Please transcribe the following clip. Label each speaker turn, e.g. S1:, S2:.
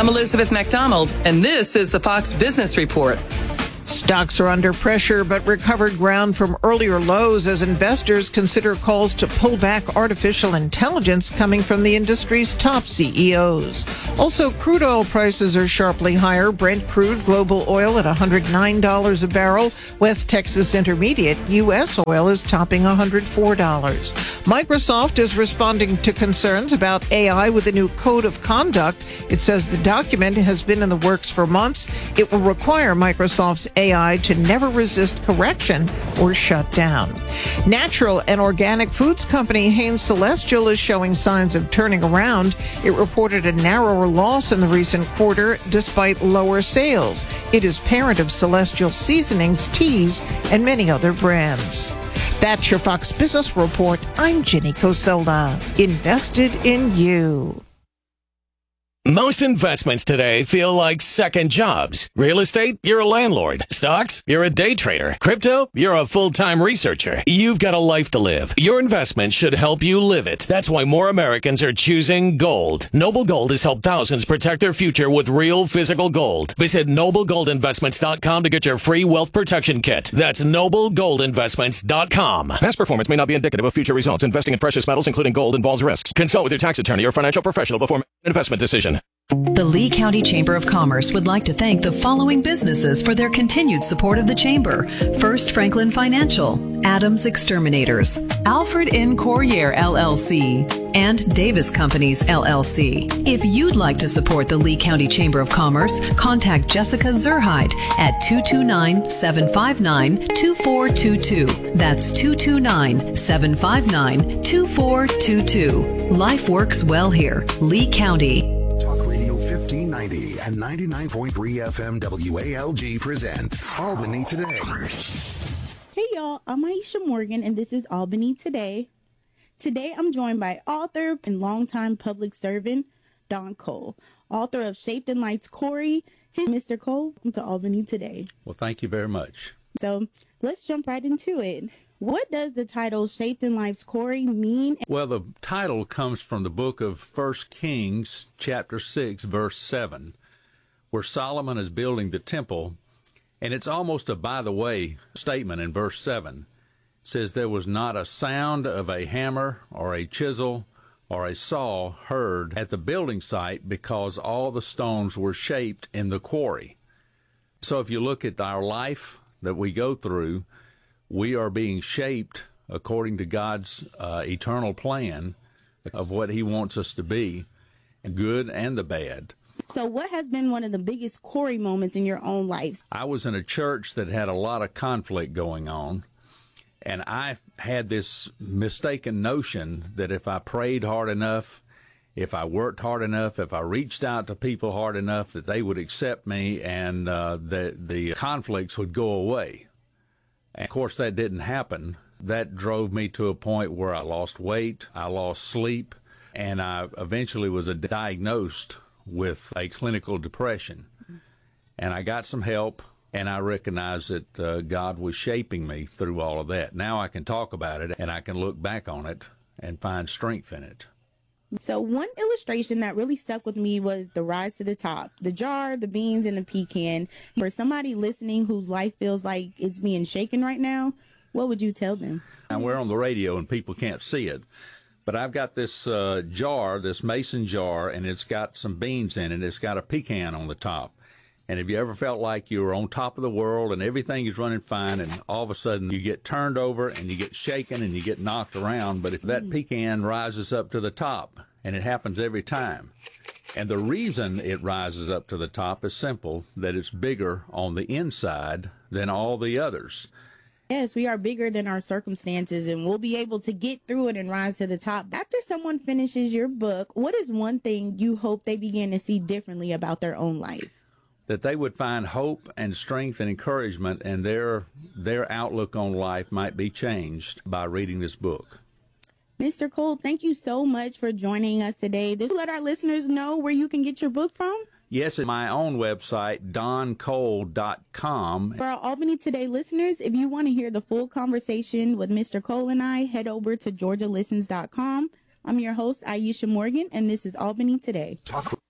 S1: I'm Elizabeth McDonald, and this is the Fox Business Report.
S2: Stocks are under pressure, but recovered ground from earlier lows as investors consider calls to pull back artificial intelligence coming from the industry's top CEOs. Also, crude oil prices are sharply higher. Brent crude global oil at $109 a barrel. West Texas Intermediate U.S. oil is topping $104. Microsoft is responding to concerns about AI with a new code of conduct. It says the document has been in the works for months. It will require Microsoft's AI to never resist correction or shut down. Natural and organic foods company Hain Celestial is showing signs of turning around. It reported a narrower loss in the recent quarter despite lower sales. It is parent of Celestial Seasonings, Teas, and many other brands. That's your Fox Business Report. I'm Jenny Coselda. Invested in you.
S3: Most investments today feel like second jobs. Real estate, you're a landlord. Stocks, you're a day trader. Crypto, you're a full-time researcher. You've got a life to live. Your investment should help you live it. That's why more Americans are choosing gold. Noble Gold has helped thousands protect their future with real physical gold. Visit NobleGoldInvestments.com to get your free wealth protection kit. That's NobleGoldInvestments.com. Past performance may not be indicative of future results. Investing in precious metals, including gold, involves risks. Consult with your tax attorney or financial professional before making an investment decision.
S4: The Lee County Chamber of Commerce would like to thank the following businesses for their continued support of the Chamber. First Franklin Financial, Adams Exterminators,
S5: Alfred N. Corriere, LLC,
S4: and Davis Companies, LLC. If you'd like to support the Lee County Chamber of Commerce, contact Jessica Zerhide at 229-759-2422. That's 229-759-2422. Life works well here. Lee County.
S6: 1590 and 99.3 FM WALG present Albany Today.
S7: Hey y'all, I'm Aisha Morgan and this is Albany Today. Today I'm joined by author and longtime public servant Don Cole, author of Shaped in Light's Corey. Mr. Cole, welcome to Albany Today.
S8: Well, thank you very much.
S7: So let's jump right into it. What does the title Shaped in Life's Corey mean?
S8: Well, the title comes from the book of 1 Kings, chapter 6, verse 7, where Solomon is building the temple, and it's almost a by-the-way statement in verse 7. It says, there was not a sound of a hammer or a chisel or a saw heard at the building site because all the stones were shaped in the quarry. So if you look at our life that we go through, we are being shaped according to God's eternal plan of what he wants us to be, the good and the bad.
S7: So what has been one of the biggest Corey moments in your own life?
S8: I was in a church that had a lot of conflict going on, and I had this mistaken notion that if I prayed hard enough, if I worked hard enough, if I reached out to people hard enough, that they would accept me and the conflicts would go away. And of course, that didn't happen. That drove me to a point where I lost weight, I lost sleep, and I eventually was diagnosed with a clinical depression. And I got some help, and I recognized that God was shaping me through all of that. Now I can talk about it, and I can look back on it and find strength in it.
S7: So one illustration that really stuck with me was the rise to the top, the jar, the beans, and the pecan. For somebody listening whose life feels like it's being shaken right now, what would you tell them?
S8: And we're on the radio and people can't see it, but I've got this jar, this mason jar, and it's got some beans in it. It's got a pecan on the top. And have you ever felt like you were on top of the world and everything is running fine, and all of a sudden you get turned over and you get shaken and you get knocked around? But if that pecan rises up to the top, and it happens every time, and the reason it rises up to the top is simple, that it's bigger on the inside than all the others.
S7: Yes, we are bigger than our circumstances, and we'll be able to get through it and rise to the top. After someone finishes your book, what is one thing you hope they begin to see differently about their own life?
S8: That they would find hope and strength and encouragement, and their outlook on life might be changed by reading this book.
S7: Mr. Cole, thank you so much for joining us today. Did you let our listeners know where you can get your book from?
S8: Yes, at my own website, doncole.com.
S7: For our Albany Today listeners, if you want to hear the full conversation with Mr. Cole and I, head over to georgialistens.com. I'm your host, Aisha Morgan, and this is Albany Today.